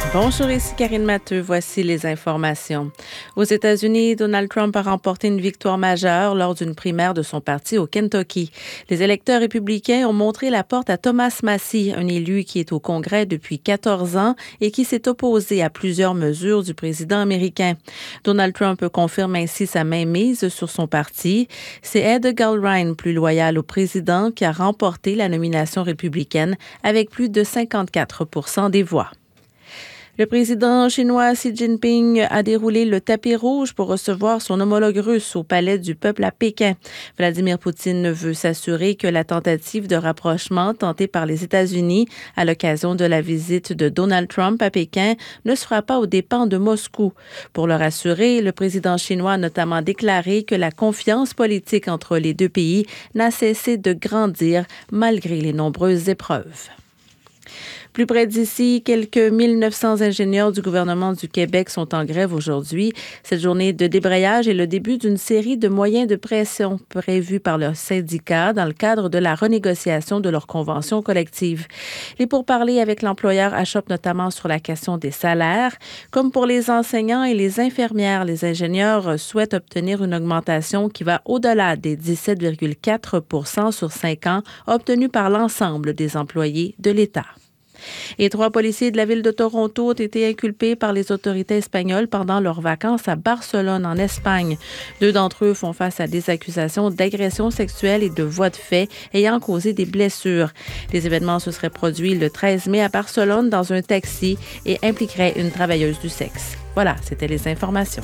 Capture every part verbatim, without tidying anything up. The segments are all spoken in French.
Bonjour, ici Karine Matteux. Voici les informations. Aux États-Unis, Donald Trump a remporté une victoire majeure lors d'une primaire de son parti au Kentucky. Les électeurs républicains ont montré la porte à Thomas Massie, un élu qui est au Congrès depuis quatorze ans et qui s'est opposé à plusieurs mesures du président américain. Donald Trump confirme ainsi sa mainmise sur son parti. C'est Ed Gulrine, plus loyal au président, qui a remporté la nomination républicaine avec plus de cinquante-quatre pour cent des voix. Le président chinois Xi Jinping a déroulé le tapis rouge pour recevoir son homologue russe au Palais du Peuple à Pékin. Vladimir Poutine veut s'assurer que la tentative de rapprochement tentée par les États-Unis à l'occasion de la visite de Donald Trump à Pékin ne se fera pas aux dépens de Moscou. Pour le rassurer, le président chinois a notamment déclaré que la confiance politique entre les deux pays n'a cessé de grandir malgré les nombreuses épreuves. Plus près d'ici, quelques mille neuf cents ingénieurs du gouvernement du Québec sont en grève aujourd'hui. Cette journée de débrayage est le début d'une série de moyens de pression prévus par leur syndicat dans le cadre de la renégociation de leur convention collective. Les pourparlers avec l'employeur achoppent notamment sur la question des salaires. Comme pour les enseignants et les infirmières, les ingénieurs souhaitent obtenir une augmentation qui va au-delà des dix-sept virgule quatre pour cent sur cinq ans obtenue par l'ensemble des employés de l'État. Et trois policiers de la ville de Toronto ont été inculpés par les autorités espagnoles pendant leurs vacances à Barcelone, en Espagne. Deux d'entre eux font face à des accusations d'agression sexuelle et de voies de fait ayant causé des blessures. Les événements se seraient produits le treize mai à Barcelone dans un taxi et impliqueraient une travailleuse du sexe. Voilà, c'était les informations.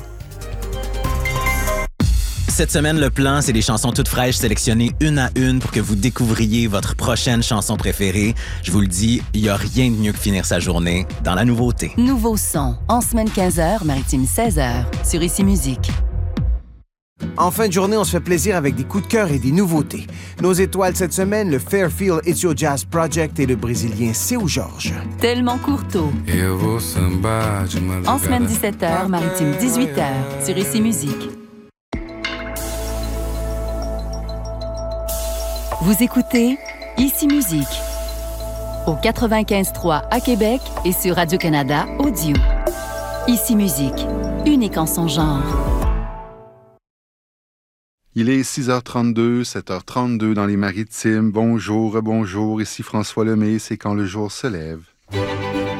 Cette semaine, le plan, c'est des chansons toutes fraîches sélectionnées une à une pour que vous découvriez votre prochaine chanson préférée. Je vous le dis, il n'y a rien de mieux que finir sa journée dans la nouveauté. Nouveau son, en semaine quinze heures, maritime seize heures, sur Ici Musique. En fin de journée, on se fait plaisir avec des coups de cœur et des nouveautés. Nos étoiles cette semaine, le Fairfield It's Your Jazz Project et le Brésilien Seu Jorge. Tellement Courteau. En semaine dix-sept heures, maritime dix-huit heures, sur Ici Musique. Vous écoutez Ici Musique au quatre-vingt-quinze trois à Québec et sur Radio-Canada Audio. Ici Musique, unique en son genre. Il est six heures trente-deux, sept heures trente-deux dans les Maritimes. Bonjour, bonjour, ici François Lemay, c'est quand le jour se lève.